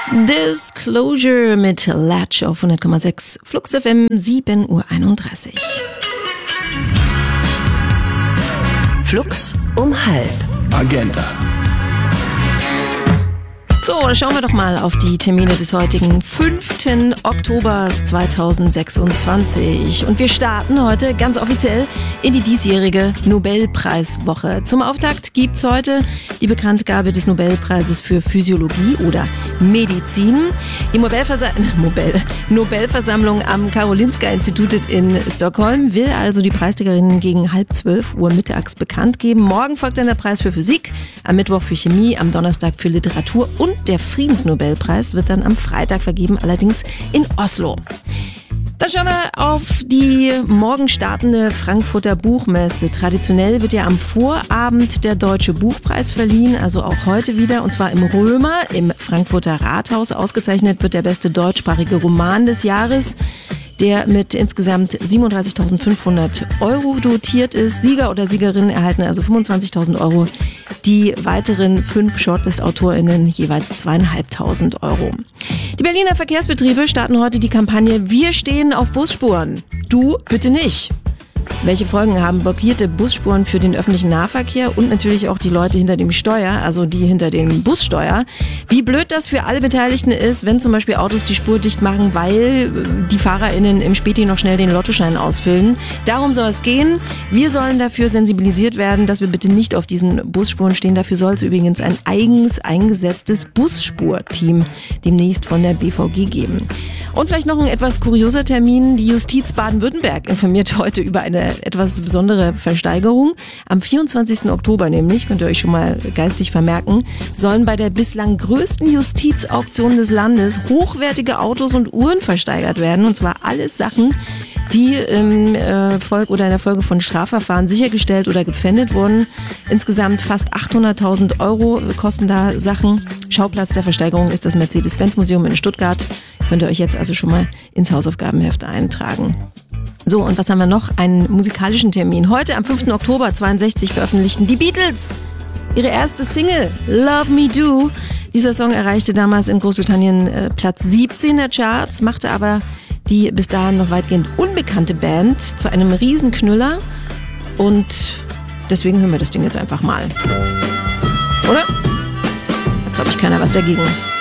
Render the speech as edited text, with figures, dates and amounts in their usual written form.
Disclosure mit Latch auf 100,6 Flux FM, 7:31 Uhr. Flux um halb. Agenda. So, schauen wir doch mal auf die Termine des heutigen 5. Oktober 2026. Und wir starten heute ganz offiziell in die diesjährige Nobelpreiswoche. Zum Auftakt gibt's heute die Bekanntgabe des Nobelpreises für Physiologie oder Medizin. Die Nobelversammlung am Karolinska-Institut in Stockholm will also die Preisträgerinnen gegen 11:30 mittags bekannt geben. Morgen folgt dann der Preis für Physik, am Mittwoch für Chemie, am Donnerstag für Literatur und der Friedensnobelpreis wird dann am Freitag vergeben, allerdings in Oslo. Dann schauen wir auf die morgen startende Frankfurter Buchmesse. Traditionell wird ja am Vorabend der Deutsche Buchpreis verliehen, also auch heute wieder, und zwar im Römer, im Frankfurter Rathaus. Ausgezeichnet wird der beste deutschsprachige Roman des Jahres, der mit insgesamt 37.500 € dotiert ist. Sieger oder Siegerinnen erhalten also 25.000 €. Die weiteren 5 Shortlist-AutorInnen jeweils 2.500 €. Die Berliner Verkehrsbetriebe starten heute die Kampagne Wir stehen auf Busspuren. Du bitte nicht. Welche Folgen haben blockierte Busspuren für den öffentlichen Nahverkehr und natürlich auch die Leute hinter dem Steuer, also die hinter dem Bussteuer? Wie blöd das für alle Beteiligten ist, wenn zum Beispiel Autos die Spur dicht machen, weil die FahrerInnen im Späti noch schnell den Lottoschein ausfüllen. Darum soll es gehen. Wir sollen dafür sensibilisiert werden, dass wir bitte nicht auf diesen Busspuren stehen. Dafür soll es übrigens ein eigens eingesetztes Busspurteam demnächst von der BVG geben. Und vielleicht noch ein etwas kurioser Termin. Die Justiz Baden-Württemberg informiert heute über eine etwas besondere Versteigerung. Am 24. Oktober nämlich, könnt ihr euch schon mal geistig vermerken, sollen bei der bislang größten Justizauktion des Landes hochwertige Autos und Uhren versteigert werden. Und zwar alles Sachen, die in der Folge von Strafverfahren sichergestellt oder gepfändet wurden. Insgesamt fast 800.000 € kosten da Sachen. Schauplatz der Versteigerung ist das Mercedes-Benz-Museum in Stuttgart. Könnt ihr euch jetzt also schon mal ins Hausaufgabenheft eintragen. So, und was haben wir noch? Einen musikalischen Termin. Heute am 5. Oktober 62 veröffentlichten die Beatles ihre erste Single, Love Me Do. Dieser Song erreichte damals in Großbritannien Platz 17 der Charts, machte aber die bis dahin noch weitgehend unbekannte Band zu einem Riesenknüller. Und deswegen hören wir das Ding jetzt einfach mal. Oder? Hat, glaube ich, keiner was dagegen.